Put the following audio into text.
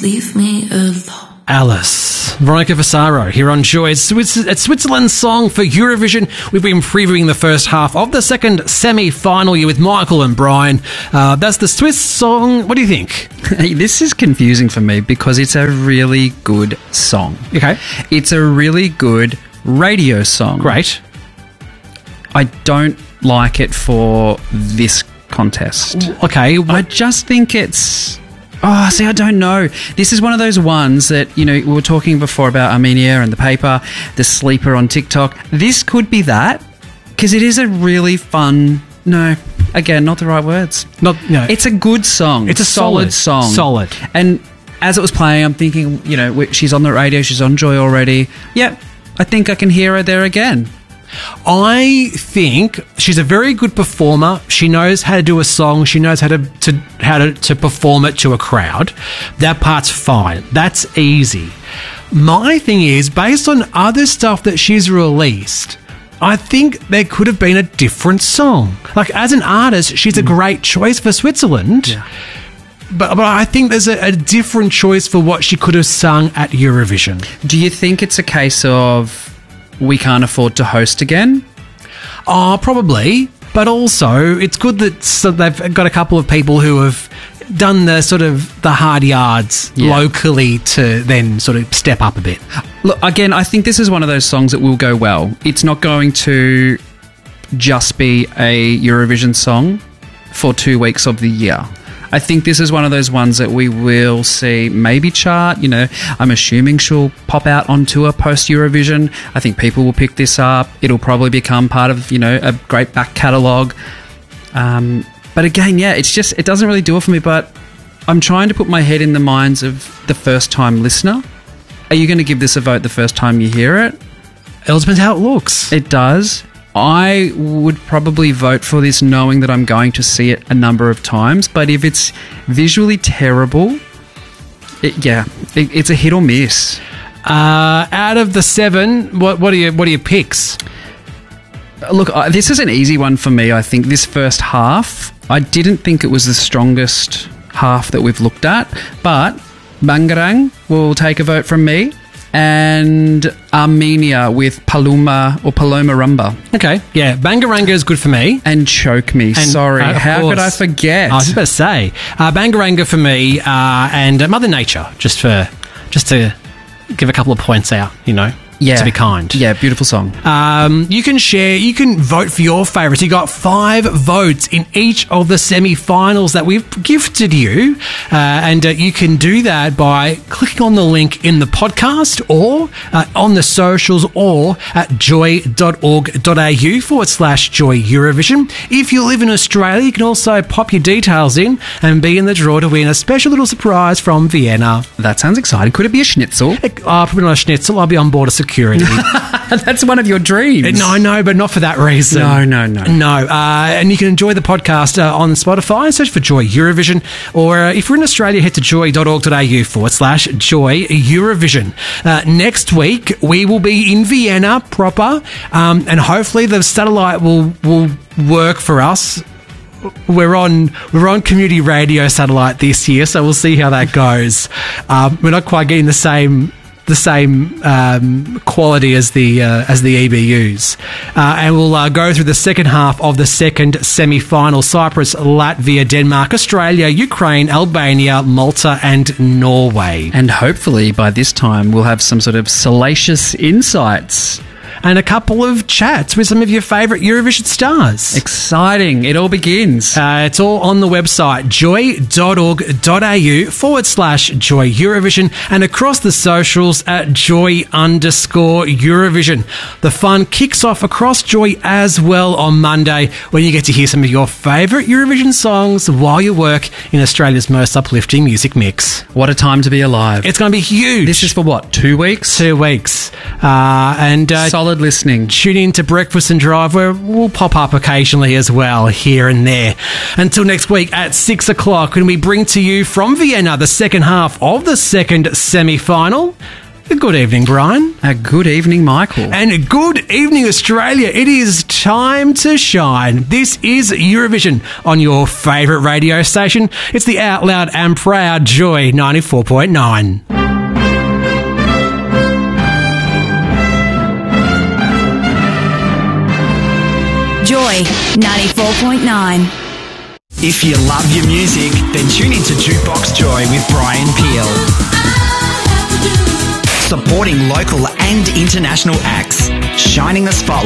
leave me alone. Alice. Veronica Vasaro here on Joy. It's Switzerland's song for Eurovision. We've been previewing the first half of the second semi-final year with Michael and Brian. That's the Swiss song. What do you think? Hey, this is confusing for me because it's a really good song. Okay. It's a really good radio song. Great. I don't like it for this contest. Okay. I just think it's... Oh, see, I don't know. This is one of those ones that, you know, we were talking before about Armenia and the paper, the sleeper on TikTok. This could be that, because it is a really fun... No, again, not the right words. No. It's a good song. It's a solid song. Solid. And as it was playing, I'm thinking, you know, she's on the radio, she's on Joy already. Yep, I think I can hear her there again. I think she's a very good performer. She knows how to do a song. She knows how to perform it to a crowd. That part's fine. That's easy. My thing is, based on other stuff that she's released, I think there could have been a different song. Like, as an artist, she's a great choice for Switzerland. Yeah. But I think there's a different choice for what she could have sung at Eurovision. Do you think it's a case of we can't afford to host again? Oh, probably. But also, it's good that they've got a couple of people who have done the sort of the hard yards locally to then sort of step up a bit. Look, again, I think this is one of those songs that will go well. It's not going to just be a Eurovision song for 2 weeks of the year. I think this is one of those ones that we will see maybe chart. You know, I'm assuming she'll pop out on tour post-Eurovision. I think people will pick this up. It'll probably become part of, you know, a great back catalogue. But again, yeah, it's just, it doesn't really do it for me. But I'm trying to put my head in the minds of the first-time listener. Are you going to give this a vote the first time you hear it? It all depends how it looks. It does. I would probably vote for this knowing that I'm going to see it a number of times, but if it's visually terrible, it's a hit or miss. Out of the 7, what are your picks? Look, this is an easy one for me, I think. This first half, I didn't think it was the strongest half that we've looked at, but Bangarang will take a vote from me. And Armenia with Paloma Rumba. Okay, yeah, Bangaranga is good for me. And Choke Me, sorry. How could I forget? I was just about to say. Bangaranga for me, and Mother Nature, just to give a couple of points out, you know. Yeah. To be kind. Yeah, beautiful song. You can vote for your favourites. You got 5 votes in each of the semi-finals that we've gifted you. And you can do that by clicking on the link in the podcast or on the socials or at joy.org.au/Joy Eurovision. If you live in Australia, you can also pop your details in and be in the draw to win a special little surprise from Vienna. That sounds exciting. Could it be a schnitzel? Probably not a schnitzel. I'll be on board a security. That's one of your dreams. No, I know, but not for that reason. No. And you can enjoy the podcast on Spotify. Search for Joy Eurovision. Or if you're in Australia, head to joy.org.au/Joy Eurovision. Next week, we will be in Vienna proper. And hopefully the satellite will work for us. We're on community radio satellite this year, so we'll see how that goes. We're not quite getting the same quality as the EBUs, and we'll go through the second half of the second semi-final: Cyprus, Latvia, Denmark, Australia, Ukraine, Albania, Malta, and Norway. And hopefully by this time we'll have some sort of salacious insights. And a couple of chats with some of your favourite Eurovision stars. Exciting. It all begins. It's all on the website, joy.org.au/Joy Eurovision, and across the socials at Joy_Eurovision. The fun kicks off across Joy as well on Monday, when you get to hear some of your favourite Eurovision songs while you work in Australia's most uplifting music mix. What a time to be alive. It's going to be huge. This is for what, 2 weeks? 2 weeks. Solid listening. Tune in to Breakfast and Drive, where we'll pop up occasionally as well, here and there. Until next week at 6 o'clock, when we bring to you from Vienna the second half of the second semi-final. Good evening, Brian. Good evening, Michael. And good evening, Australia. It is time to shine. This is Eurovision on your favourite radio station. It's the Out Loud and Proud Joy 94.9. Joy 94.9. If you love your music, then tune into Jukebox Joy with Brian Peel. Supporting local and international acts, shining the spotlight